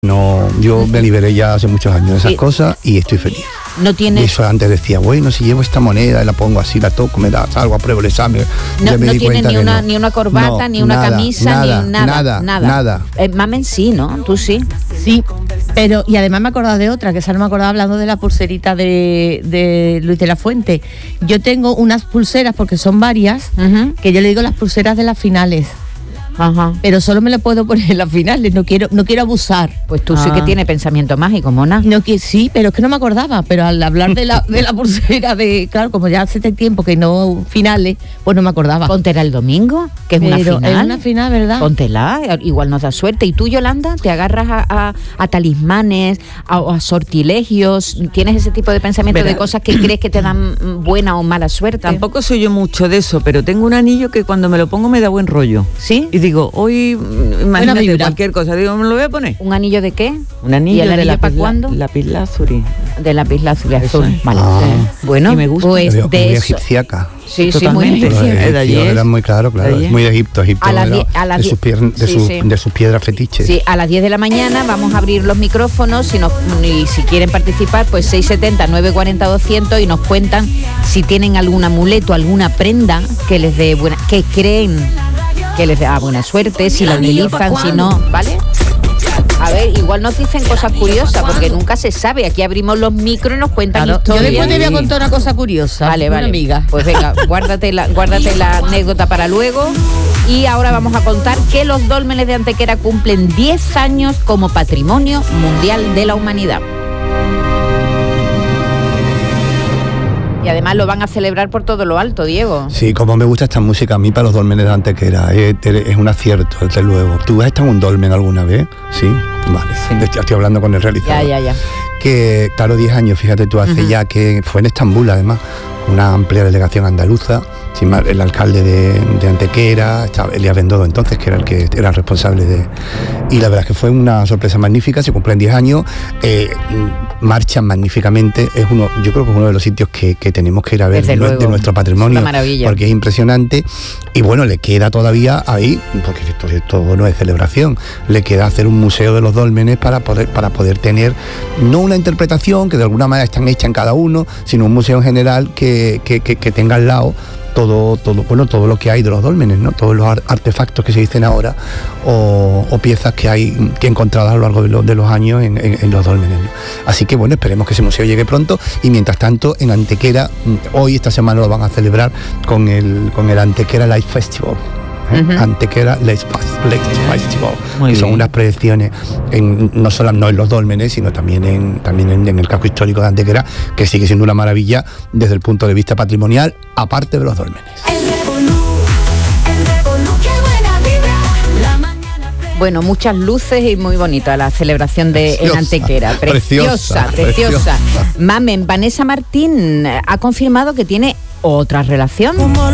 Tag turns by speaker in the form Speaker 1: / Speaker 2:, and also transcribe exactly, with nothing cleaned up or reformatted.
Speaker 1: No, yo me liberé ya hace muchos años de esas
Speaker 2: Sí.
Speaker 1: cosas y estoy feliz.
Speaker 2: No tiene,
Speaker 1: Y eso antes decía, bueno, si llevo esta moneda y la pongo así, la toco, me da algo, apruebo el examen.
Speaker 2: no,
Speaker 1: Ya me
Speaker 2: no
Speaker 1: di
Speaker 2: tiene
Speaker 1: cuenta
Speaker 2: ni
Speaker 1: que
Speaker 2: una
Speaker 1: no.
Speaker 2: ni una corbata,
Speaker 1: No,
Speaker 2: ni una
Speaker 1: nada,
Speaker 2: camisa,
Speaker 1: nada,
Speaker 2: ni nada,
Speaker 1: nada,
Speaker 2: nada.
Speaker 1: nada.
Speaker 2: Eh, Mamen sí, ¿no? Tú sí.
Speaker 3: Sí, pero y además me he acordado de otra, que esa no me acordaba hablando de la pulserita de, de Luis de la Fuente. Yo tengo unas pulseras, porque son varias,
Speaker 2: Ujú.
Speaker 3: que yo le digo las pulseras de las finales,
Speaker 2: Ajá.
Speaker 3: pero solo me las puedo poner en las finales, no quiero, no quiero abusar.
Speaker 2: Pues tú sí
Speaker 3: Ah.
Speaker 2: que tienes pensamiento mágico, mona.
Speaker 3: No, que sí, pero es que no me acordaba, pero al hablar de la, de la pulsera de, claro, como ya hace tiempo que no finales, pues no me acordaba.
Speaker 2: Póntela el domingo, que es
Speaker 3: Pero
Speaker 2: una final.
Speaker 3: es una final, ¿verdad?
Speaker 2: Póntela, igual nos da suerte. ¿Y tú, Yolanda, te agarras a, a, a talismanes, a, a sortilegios? ¿Tienes ese tipo de pensamiento
Speaker 4: Verá.
Speaker 2: de cosas que crees que te dan buena o mala suerte?
Speaker 4: Tampoco soy yo mucho de eso, pero tengo un anillo que cuando me lo pongo me da buen rollo.
Speaker 2: ¿Sí?
Speaker 4: Y digo, hoy, mm, imagínate
Speaker 3: vibra.
Speaker 4: cualquier cosa, digo, ¿me lo voy a poner?
Speaker 2: ¿Un anillo de qué?
Speaker 4: Un anillo,
Speaker 2: ¿Y el
Speaker 4: de
Speaker 2: anillo
Speaker 4: la
Speaker 2: para cuándo?
Speaker 4: lapislázuli.
Speaker 2: De la isla azul.
Speaker 4: Eso
Speaker 2: azul.
Speaker 4: es.
Speaker 2: Vale.
Speaker 1: Ah.
Speaker 2: Bueno,
Speaker 4: Y me gusta.
Speaker 2: pues
Speaker 1: Muy
Speaker 2: de eso.
Speaker 1: egipciaca.
Speaker 2: Sí, sí,
Speaker 4: Totalmente.
Speaker 2: muy
Speaker 1: Los
Speaker 4: Sí,
Speaker 1: egipcios
Speaker 4: de allí es.
Speaker 1: eran muy claro, claro.
Speaker 4: De allí
Speaker 1: Es
Speaker 4: es.
Speaker 1: muy de Egipto, Egipto
Speaker 2: A las
Speaker 1: era
Speaker 2: die- a las
Speaker 1: de,
Speaker 2: die-
Speaker 1: sus pier- de,
Speaker 2: sí,
Speaker 1: sus-
Speaker 2: sí.
Speaker 1: de sus piedras fetiches.
Speaker 2: Sí, a las diez de la mañana vamos a abrir los micrófonos si nos, y si quieren participar, pues seis setenta, nueve cuarenta, doscientos y nos cuentan si tienen algún amuleto, alguna prenda que les dé buena, que creen que les da buena suerte, si la utilizan, si no, ¿vale? A ver, igual nos dicen cosas curiosas porque nunca se sabe. Aquí abrimos los micros y nos cuentan
Speaker 3: Claro, yo
Speaker 2: historias.
Speaker 3: después te voy a contar una cosa curiosa.
Speaker 2: Vale,
Speaker 3: una
Speaker 2: vale.
Speaker 3: amiga.
Speaker 2: Pues venga, guárdate la, guárdate la anécdota para luego. Y ahora vamos a contar que los dólmenes de Antequera cumplen diez años como Patrimonio Mundial de la Humanidad. Y además lo van a celebrar por todo lo alto, Diego.
Speaker 1: Sí, como me gusta esta música a mí para los dólmenes de Antequera, es, es un acierto, desde luego. ¿Tú has estado en un dolmen alguna vez? Sí, vale.
Speaker 4: Sí.
Speaker 1: Ya estoy hablando con el realizador.
Speaker 2: Ya, ya, ya.
Speaker 1: Que, claro, diez años, fíjate tú, hace
Speaker 2: Ujú.
Speaker 1: ya que fue en Estambul, además, una amplia delegación andaluza, sin más, el alcalde de, de Antequera, estaba Elías Bendodo entonces, que era el que era el responsable de... Y la verdad es que fue una sorpresa magnífica, se cumplen diez años, eh, marchan magníficamente, es uno, yo creo que es uno de los sitios que, que tenemos que ir a ver
Speaker 2: Desde
Speaker 1: de,
Speaker 2: luego.
Speaker 1: de nuestro patrimonio,
Speaker 2: Es una maravilla.
Speaker 1: porque es impresionante, y bueno, le queda todavía ahí, porque esto, esto no es celebración, le queda hacer un museo de los dólmenes para poder, para poder tener, no una interpretación, que de alguna manera están hechas en cada uno, sino un museo en general que, que, que, que tenga al lado todo, todo, bueno, todo lo que hay de los dólmenes, ¿no? Todos los ar- artefactos que se dicen ahora o, o piezas que hay que encontradas a lo largo de, lo- de los años en, en- en los dólmenes, ¿no? Así que bueno, esperemos que ese museo llegue pronto y mientras tanto en Antequera, mm, hoy esta semana lo van a celebrar con el, con el Antequera Light Festival. ¿eh?
Speaker 2: Ujú.
Speaker 1: Antequera Light Fest- Light Festival,
Speaker 4: Muy
Speaker 1: que son
Speaker 4: bien.
Speaker 1: unas proyecciones en, no solo no en los dólmenes, sino también en también en, en el casco histórico de Antequera, que sigue siendo una maravilla desde el punto de vista patrimonial, aparte de los dólmenes.
Speaker 2: Bueno, muchas luces y muy bonita la celebración de en
Speaker 1: Preciosa,
Speaker 2: Antequera. Preciosa,
Speaker 1: preciosa,
Speaker 2: preciosa.
Speaker 1: preciosa.
Speaker 2: Mamen, Vanessa Martín ha confirmado que tiene otra relación.